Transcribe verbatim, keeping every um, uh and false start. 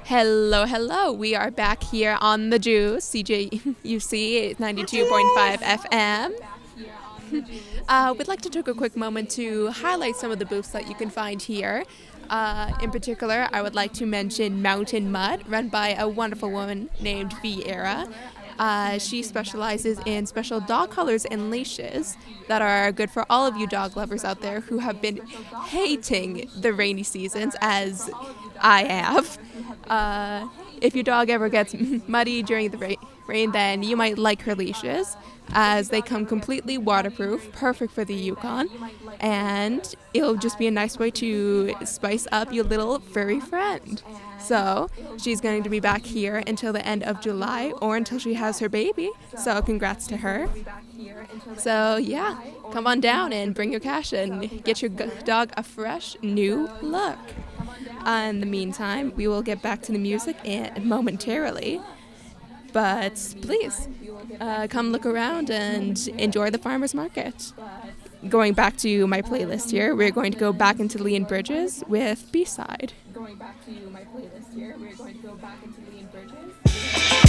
Hello, hello. We are back here on the Juice, C J U C ninety-two point five F M. Uh, we'd like to take a quick moment to highlight some of the booths that you can find here. Uh, in particular, I would like to mention Mountain Mud, run by a wonderful woman named Vieira. Uh, she specializes in special dog collars and leashes that are good for all of you dog lovers out there who have been hating the rainy seasons, as I have. Uh, if your dog ever gets muddy during the ra- rain, then you might like her leashes, as they come completely waterproof, perfect for the Yukon, and it'll just be a nice way to spice up your little furry friend. So she's going to be back here until the end of July or until she has her baby. So congrats to her. So yeah, come on down and bring your cash and get your g- dog a fresh new look. Uh, in the meantime, we will get back to the music in- momentarily. But please, uh, come look around and enjoy the farmer's market. Going back to my playlist here, we're going to go back into Leon Bridges with B-Side.